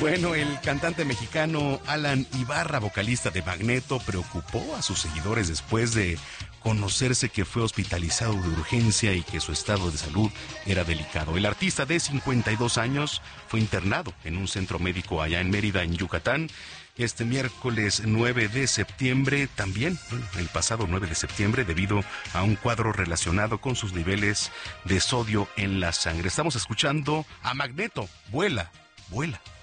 Bueno, el cantante mexicano Alan Ibarra, vocalista de Magneto, preocupó a sus seguidores después de conocerse que fue hospitalizado de urgencia y que su estado de salud era delicado. El artista de 52 años fue internado en un centro médico allá en Mérida, en Yucatán. Este miércoles 9 de septiembre, también el pasado 9 de septiembre, debido a un cuadro relacionado con sus niveles de sodio en la sangre. Estamos escuchando a Magneto, Vuela, Vuela.